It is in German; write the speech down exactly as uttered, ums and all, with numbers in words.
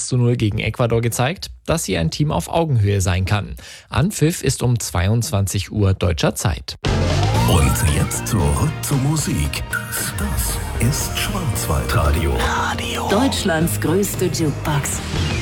eins zu null gegen Ecuador gezeigt, dass sie ein Team auf Augenhöhe sein kann. Anpfiff ist um zweiundzwanzig Uhr deutscher Zeit. Und jetzt zurück zur Musik. Das ist Schwarzwaldradio. Radio. Deutschlands größte Jukebox.